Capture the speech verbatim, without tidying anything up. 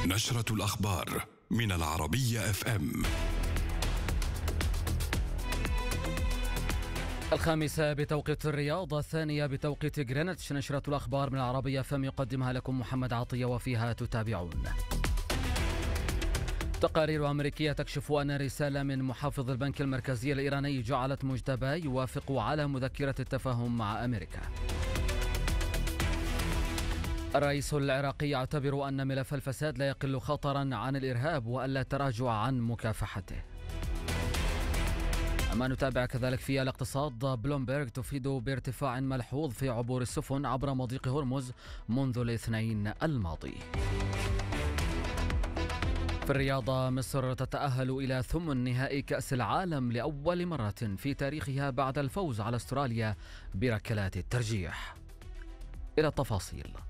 نشرة الأخبار من العربية اف ام. الخامسة بتوقيت الرياض، الثانية بتوقيت غرينتش. نشرة الأخبار من العربية اف ام يقدمها لكم محمد عطية، وفيها تتابعون: تقارير أمريكية تكشف أن رسالة من محافظ البنك المركزي الإيراني جعلت مجتبى يوافق على مذكرة التفاهم مع أمريكا. الرئيس العراقي يعتبر أن ملف الفساد لا يقل خطرا عن الإرهاب وألا تراجع عن مكافحته. أما نتابع كذلك في الاقتصاد، بلومبرغ تفيد بارتفاع ملحوظ في عبور السفن عبر مضيق هرمز منذ الاثنين الماضي. في الرياضة، مصر تتأهل إلى ثمن نهائي كأس العالم لأول مرة في تاريخها بعد الفوز على أستراليا بركلات الترجيح. إلى التفاصيل.